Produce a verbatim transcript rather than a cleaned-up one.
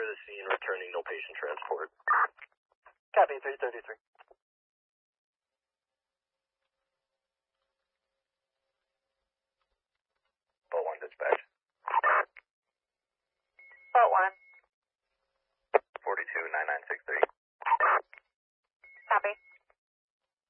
clear the scene, returning no patient transport. Copy, three thirty-three. Bow one dispatch.